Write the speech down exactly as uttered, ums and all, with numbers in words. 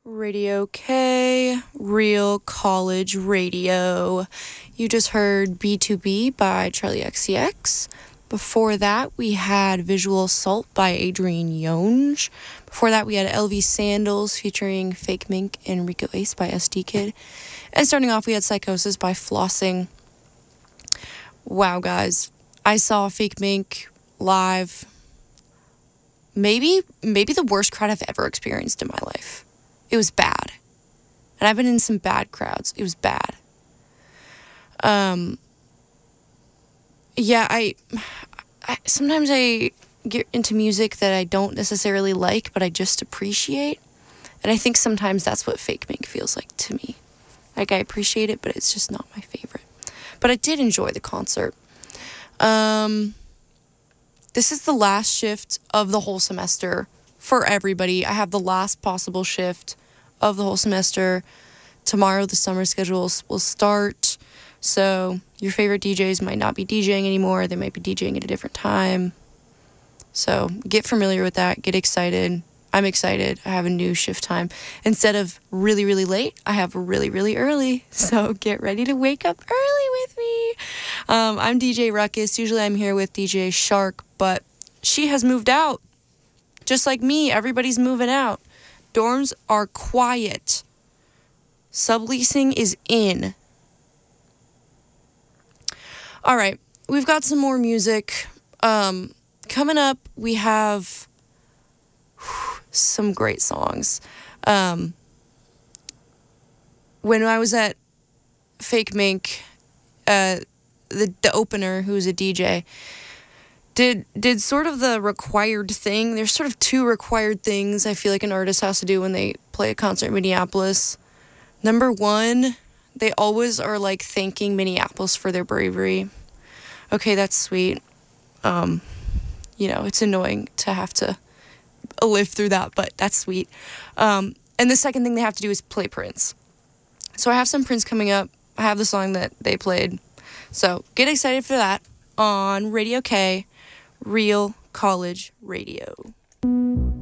Radio K, Real College Radio. You just heard B two B by Charlie X C X. Before that, we had Visual Assault by Adrian Yonge. Before that, we had L V Sandals featuring Fake Mink and Rico Ace by S D Kid. And starting off, we had Psychosis by Flossing. Wow, guys. I saw Fake Mink live. Maybe, maybe the worst crowd I've ever experienced in my life. It was bad. And I've been in some bad crowds. It was bad. Um, yeah, I, I sometimes I get into music that I don't necessarily like, but I just appreciate. And I think sometimes that's what Fake Mink feels like to me. Like, I appreciate it, but it's just not my favorite. But I did enjoy the concert. Um, this is the last shift of the whole semester for everybody. I have the last possible shift of the whole semester. Tomorrow, the summer schedules will start. So your favorite D Js might not be DJing anymore. They might be DJing at a different time. So get familiar with that. Get excited. I'm excited. I have a new shift time. Instead of really, really late, I have really, really early. So get ready to wake up early with me. Um, I'm D J Ruckus. Usually I'm here with D J Shark, but she has moved out. Just like me, everybody's moving out. Dorms are quiet. Subleasing is in. All right, we've got some more music. Um, coming up, we have whew, some great songs. Um, when I was at Fake Mink, uh, the the opener, who's a D J, did did sort of the required thing. There's sort of two required things I feel like an artist has to do when they play a concert in Minneapolis. Number one, they always are like thanking Minneapolis for their bravery. Okay, that's sweet. Um, you know, it's annoying to have to live through that, but that's sweet. Um, and the second thing they have to do is play Prince. So I have some Prince coming up. I have the song that they played. So get excited for that on Radio K, Real College Radio.